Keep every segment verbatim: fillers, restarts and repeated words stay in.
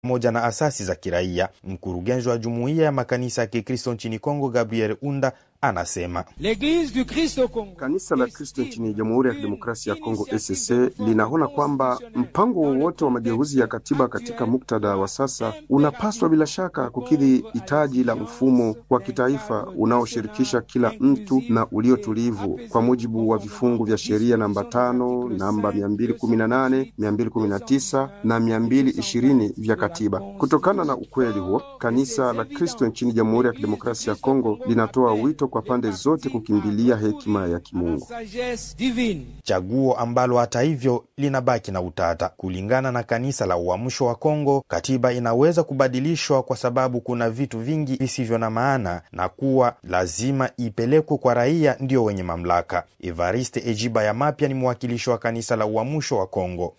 moja na asasi za kiraia. Mkurugenzi wa jumuiya ya makanisa ya Kikristo nchini Kongo, Gabriel Unda, anasema kanisa la Kristo nchini Jamhuri ya Kidemokrasia ya Kongo E C C linaona kwamba mpango wowote wa mageuzi ya katiba katika muktadha wa sasa unapaswa bila shaka kukidhi hitaji la mfumo wa kitaifa unaoshirikisha kila mtu na uliotulivu kwa mujibu wa vifungu vya sheria namba tano, namba mia mbili kumi na nane, mia mbili kumi na tisa na mia mbili ishirini vya katiba. Kutokana na ukweli huo, kanisa la Kristo nchini Jamhuri ya Kidemokrasia ya Kongo linatoa wito kwa pande zote kukimbilia hekima ya kimungu. Chaguo ambalo hata hivyo linabaki na utata. Kulingana na kanisa la Uamsho wa Kongo, katiba inaweza kubadilishwa kwa sababu kuna vitu vingi visivyo na maana na kuwa lazima ipelekwe kwa raia ndio wenye mamlaka. Evariste Ejiba ya Mapya ni mwakilishi wa kanisa la Uamsho wa Kongo.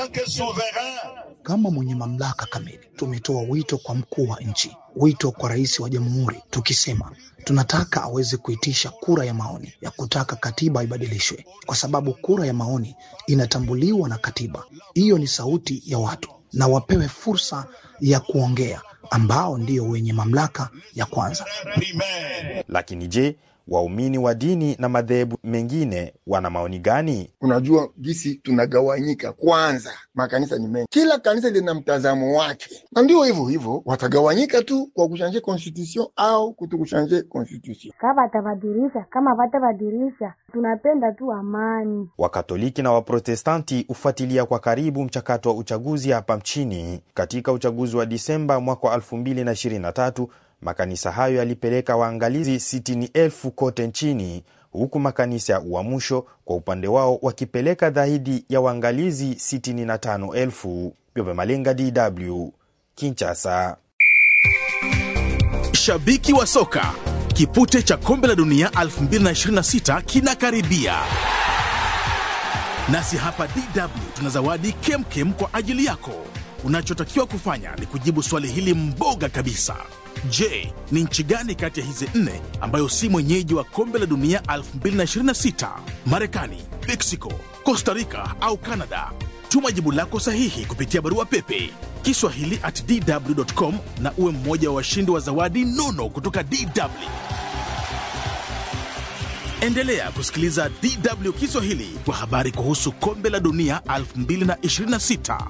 Kama mwenye mamlaka kamili, tumetoa wito kwa mkuu wa nchi, wito kwa rais wa jamhuri, tukisema tunataka aweze kuitisha kura ya maoni ya kutaka katiba ibadilishwe, kwa sababu kura ya maoni inatambuliwa na katiba. Hiyo ni sauti ya watu na wapewe fursa ya kuongea, ambao ndio wenye mamlaka ya kwanza. Lakini je, waumini wa dini na madhehebu mengine wana maoni gani? Unajua gisi tunagawanyika. Kwanza makanisa ni mengi, kila kanisa lina mtazamo wake, na ndio hivyo hivyo watagawanyika tu kwa kushanje constitution au kutukushanje constitution. Kama tabadilisha, kama watabadilisha, tunapenda tu amani. Wakatoliki na Waprotestanti ufuatilia kwa karibu mchakato wa uchaguzi hapa mchini. Katika uchaguzi wa Disemba mwaka wa elfu mbili na ishirini na tatu, makanisa hayo yalipeleka waangalizi sitini elfu kote nchini, huku makanisa ya Uamsho kwa upande wao wakipeleka zaidi ya waangalizi sitini na tano elfu. Biobe Malenga, D W, Kinshasa. Shabiki wa soka, kipute cha kombe la dunia elfu mbili na ishirini na sita kinakaribia. Nasi hapa D W tuna zawadi kemkem kwa ajili yako. Unachotakiwa kufanya ni kujibu swali hili mboga kabisa. Je, ni nchi gani kati ya hizi nne ambayo si mwenyeji wa kombe la dunia elfu mbili na ishirini na sita? Marekani, Mexico, Costa Rica au Canada? Tuma jibu lako sahihi kupitia barua pepe kiswahili at d w dot com na uwe mmoja wa washindi wa zawadi nono kutoka D W. Endelea kusikiliza D W Kiswahili kwa habari kuhusu kombe la dunia elfu mbili na ishirini na sita.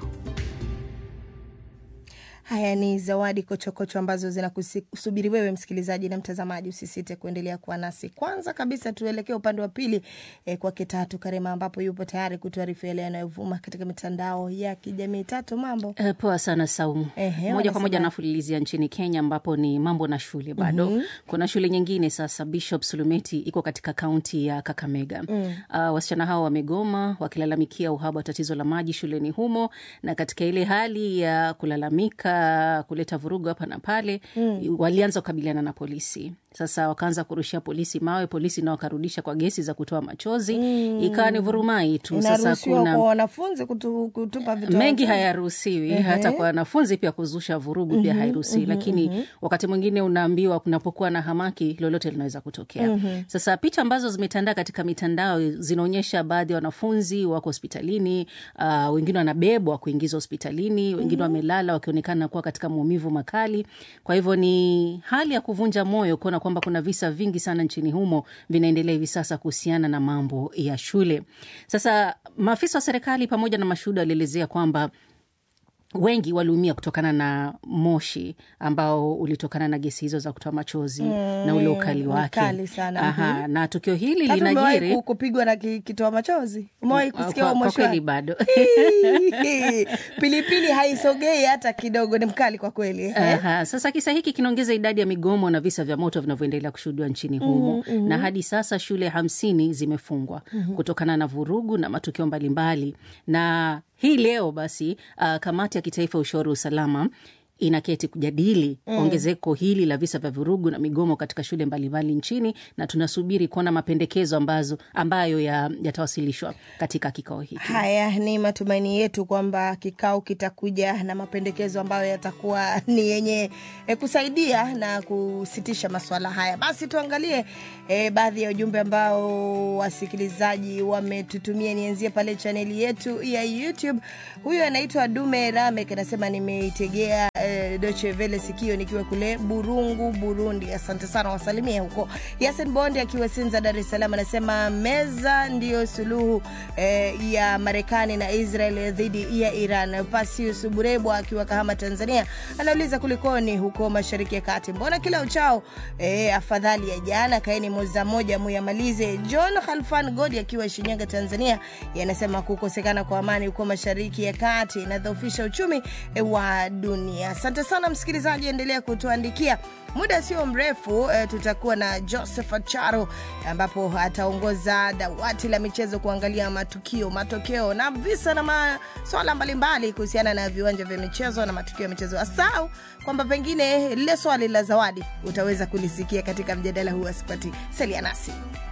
Haya ni zawadi kochokocho ambazo zinakusubiri wewe msikilizaji na mtazamaji. Usisite kuendelea kuwa nasi. Kwanza kabisa tuelekee upande wa pili eh, kwa Kitatu Karema, ambapo yupo tayari kutuarifu yale yanayovuma katika mitandao ya kijamii. Tatu, mambo? Uh, poa sana Saumu. Ehe, moja kwa moja nafulilizia nchini Kenya, ambapo ni mambo na shule bado. Mm-hmm. Kuna shule nyingine sasa, Bishop Sulumeti iko katika kaunti ya Kakamega. Mm. Uh, wasichana hao wamegoma wakilalamikia uhaba wa tatizo la maji shuleni humo, na katika ile hali ya kulalamika kuleta vurugu hapa na pale, mm. walianza kukabiliana na polisi. Sasa wakaanza kurushia polisi mawe, polisi na wakarudisha kwa gesi za kutoa machozi. Mm. Ikawa ni vurumai tu. Sasa kuna kwa wanafunzi kutu, kutupa vitu mengi hayaruhusiwi. Uh-huh. Hata kwa wanafunzi pia kuzusha vurugu uh-huh. pia hairuhusiwi. Uh-huh. Lakini uh-huh. wakati mwingine unaambiwa kunapokuwa na hamaki lolote linaweza kutokea. Uh-huh. Sasa picha ambazo zimetandaa katika mitandao zinaonyesha baadhi ya wanafunzi wako hospitalini, uh, wengine wanabebwa kuingizwa hospitalini, wengine uh-huh. wamelala wakionekana kuwa katika maumivu makali. Kwa hivyo ni hali ya kuvunja moyo kuona kwamba kuna visa vingi sana nchini humo vinaendelea hivi sasa kuhusiana na mambo ya shule. Sasa maafisa wa serikali pamoja na mashuhuda walielezea kwamba wengi waliumia kutokana na moshi ambao ulitokana na gesi hizo za kutoa machozi. Mm, na ule ukali wake. Kali sana. Aha, na tukio hili Tatu linajiri. Umewahi kupigwa na kitoa machozi? Umewahi kusikia wa moshi? Kwa kweli bado. Pilipili haisogei hata kidogo, ni mkali kwa kweli. Aha, sasa kisa hiki kinaongeza idadi ya migomo na visa vya moto vinavyoendelea kushuhudiwa nchini humo. Mm-hmm. Na hadi sasa shule hamsini zimefungwa mm-hmm. kutokana na vurugu na matukio mbalimbali. Na hii leo basi uh, kamati ya kitaifa ya ushauri wa usalama inaketi kujadili Mm. ongezeko hili la visa vya vurugu na migomo katika shule mbalimbali nchini, na tunasubiri kuona mapendekezo ambazo ambayo ya, yatawasilishwa katika kikao hiki. Haya ni matumaini yetu kwamba kikao kitakuja na mapendekezo ambayo yatakuwa ni yenye e, kusaidia na kusitisha masuala haya. Basi tuangalie e, baadhi ya ujumbe ambao wasikilizaji wametutumia. Nianzie pale chaneli yetu ya YouTube. Huyo anaitwa Dume Rame, anasema nimeitegea e, Deutsche Welle sikio nikiwa kule Burungu, Burundi. Asante sana, wasalimie huko. Yasin Bonde akiwa Sinza, Dar es Salaam, anasema meza ndio suluhu e, ya Marekani na Israel dhidi ya Iran. Pasius Burebwa akiwa Kahama, Tanzania, anauliza kulikoni huko Mashariki ya Kati, mbona kila uchao e, afadhali ya jana, kaeni moza moja muyamalize. John Khalfan Godi akiwa Shinyanga, Tanzania, yanasema kukosekana kwa amani huko Mashariki ya Kati inadhoofisha uchumi e, wa dunia. Asante sana msikilizaji, endelea kutuandikia. Muda sio mrefu e, tutakuwa na Joseph Acharo ambapo ataongoza dawati la michezo kuangalia matukio, matokeo na visa na masuala mbalimbali kuhusiana na viwanja vya michezo na matukio ya michezo. Asau kwamba pengine lile swali la zawadi utaweza kulisikia katika mjadala huu, asipati. Salia nasi.